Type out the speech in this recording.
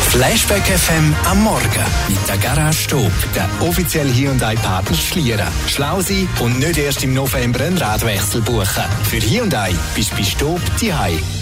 Flashback FM am Morgen mit der Garage Stop, der offizielle Hyundai-Partner Schlieren. Schlau sein und nicht erst im November einen Radwechsel buchen. Für Hyundai bist du bei Stop zu Hause.